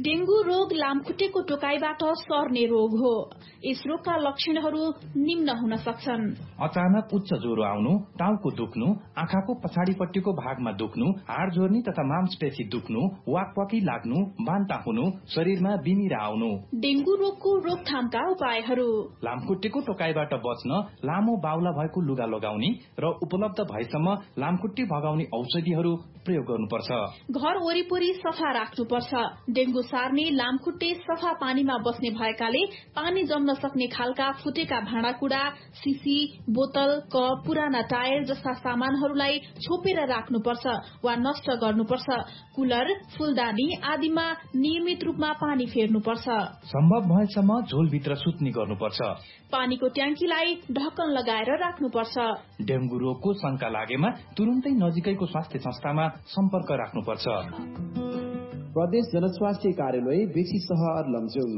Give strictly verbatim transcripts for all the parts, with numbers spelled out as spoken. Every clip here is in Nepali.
डेंगू रोग लामखुट्टेको टोकाइबाट सर्ने रोग हो। यस रोगका लक्षणहरू निम्न हुन सक्छन्। अचानक उच्च ज्वरो आउनु, टाउको दुख्नु, आँखाको पछाडिपट्टिको भागमा दुख्नु, हाड जोर्नी तथा मांसपेशी दुख्नु, वाकवाकी लाग्नु, बान्ता हुनु, शरीरमा बिमिरा आउनु। डेंगू रोगको रोकथामका उपायहरू। लामखुट्टेको टोकाइबाट बच्न लामो बाहुला भएको लुगा लगाउने र उपलब्ध भएसम्म लामखुट्टे भगाउने औषधिहरू प्रयोग गर्नुपर्छ। घर वरिपरि सफा राख्नुपर्छ। डेंगू सार्ने लामखुट्टे सफा पानीमा बस्ने भएकाले पानी जम्न सक्ने खालका फुटेका भाँडाकुड़ा, सिसी, बोतल, कप, पुराना टायर जस्ता सामानहरूलाई छोपेर राख्नुपर्छ वा नष्ट गर्नुपर्छ। कुलर, फूलदानी आदिमा नियमित रूपमा पानी फेर्नुपर्छ। सम्भव भएसम्म झोलभित्र सुत्ने गर्नुपर्छ। पानीको ट्याङ्कीलाई ढक्कन लगाएर राख्नुपर्छ। डेंगू रोगको शंका लागेमा तुरुन्तै नजिकैको स्वास्थ्य संस्थामा सम्पर्क राख्नुपर्छ। प्रदेश जनस्वास्थ्य कार्यालय बेसी सहर लमजुङ।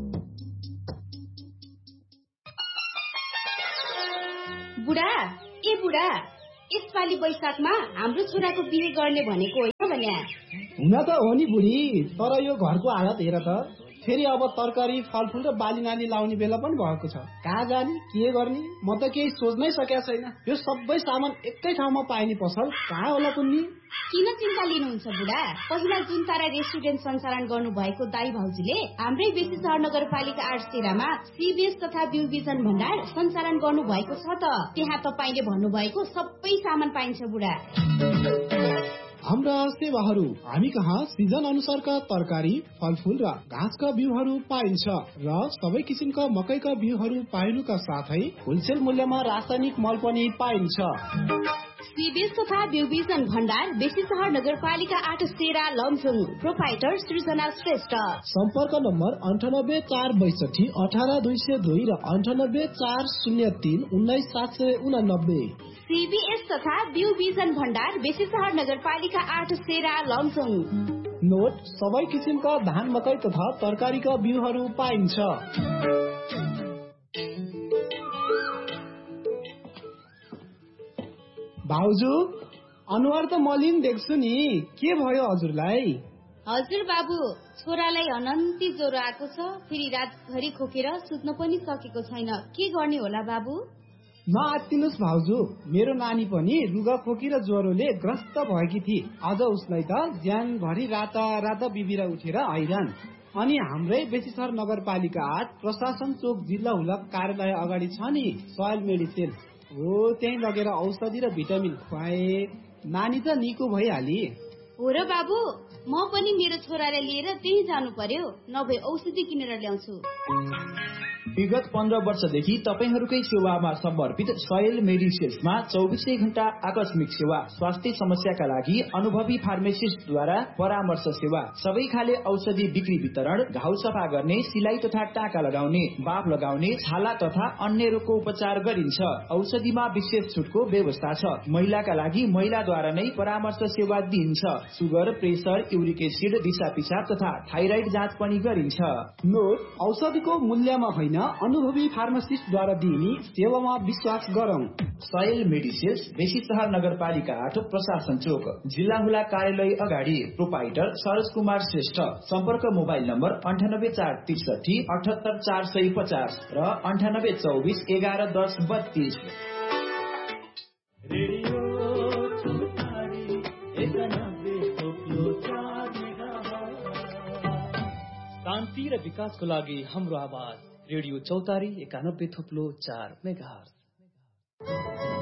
बुढा ए बुढा, यसपालि वैशाखमा हाम्रो छोराको बिहे गर्ने भनेको होइन भने? हुन त हो नि बुढी, तर यो घरको हालत हेर त। फेरि अब तरकारी, फलफूल र बाली नाली लाउने बेला पनि भएको छ। कहाँ जाने, के गर्ने, म त केही सोच्नै सकेको छैन। यो सबै सामान एकै ठाउँमा पाइने पसल कहाँ होला कुन्नी? किन चिन्ता लिनुहुन्छ बुढा? पहिला जुन तारा रेस्टुरेन्ट सञ्चालन गर्नु भएको दाई भाउजूले हाम्रै बेसी सहर नगरपालिका आठ तेह्रमा सीबीएस तथा बिउ बिजन भण्डार सञ्चालन गर्नु भएको छ त। त्यहाँ तपाईँले भन्नुभएको सबै सामान पाइन्छ बुढा। हाम्रा सेवाहरू, हामी कहाँ सिजन अनुसारका तरकारी, फलफूल र घाँसका बिउहरू पाइन्छ र सबै किसिमका मकैका बिउहरू पाइनुका साथै होलसेल मूल्यमा रासायनिक मल पनि पाइन्छ। सीबीएस तथा बिउ बिजन भण्डार बेसी सहर नगरपालिका आठ सेरा लमजुङ। प्रोपाइटर सृजना श्रेष्ठ। सम्पर्क नम्बर अन्ठानब्बे चार बैसठी अठार दुई सय दुई र अन्ठानब्बे चार शून्य तीन उन्नाइस सात सय उनानब्बे। सीबीएस तथा बिउ बिजन भण्डार बेसी सहर नगरपालिका आठ सेरा लमजुङ। नोट, सबै किसिमका धान, मकै तथा तरकारीका बिउहरू पाइन्छ। भाउजू, अनुहार त मलिन देख्छु नि, के भयो हजुरलाई? हजुर बाबु, छोरालाई अनन्ती ज्वरो आएको छ। फेरि रातभरि खोकेर सुत्न पनि सकेको छैन। के गर्ने होला बाबु? नआत्तिनुस् भाउजू, मेरो नानी पनि रुगा खोकी र ज्वरोले ग्रस्त भएकी थिए। अझ उसलाई त ज्यानभरि राता राता बिबिरा उठेर हैरान। अनि हाम्रै बेसी सहर नगरपालिका आठ प्रशासन चोक जिल्ला हुलक कार्यालय अगाडि छ नि सोयल मेडिसिन हो, त्यही लगेर औषधि र भिटामिन खुवाए। नानी त निको भइहाली। हो र बाबु, म पनि मेरो छोरालाई लिएर त्यही जानु पर्यो, नभए औषधि किनेर ल्याउँछु। विगत पन्ध्र वर्षदेखि तपाईहरूकै सेवामा समर्पित सोयल मेडिसिन्समा चौबिसै घण्टा आकस्मिक सेवा, स्वास्थ्य समस्याका लागि अनुभवी फार्मासिस्टद्वारा परामर्श सेवा, सबै खाले औषधि बिक्री वितरण, घाउ सफा गर्ने, सिलाई तथा टाका लगाउने, बाफ लगाउने, छाला तथा अन्य रोगको उपचार गरिन्छ। औषधिमा विशेष छुटको व्यवस्था छ। महिलाका लागि महिलाद्वारा नै परामर्श सेवा दिइन्छ। सुगर, प्रेसर, युरिक एसिड, दिशा पिसाब तथा थाइराइड जाँच पनि गरिन्छ। नोट, औषधिको मूल्यमा होइन, अनुभवी फार्मासिस्टद्वारा दिइने सेवामा विश्वास गरौं। सोयल मेडिसिन्स बेसी सहर नगरपालिका आठ प्रशासन चोक जिल्ला हुला कार्यालय अगाडि। प्रोपाइटर सरोज कुमार श्रेष्ठ। सम्पर्क मोबाइल नम्बर अन्ठानब्बे चार त्रिसठी अठहत्तर चार सय पचास र अन्ठानब्बे चौबिस एघार दस बत्तीस। शान्ति र विकासको लागि हाम्रो आवाज रेडियो चौतारी एकानब्बे थुप्लो चार मेगाहर्ज।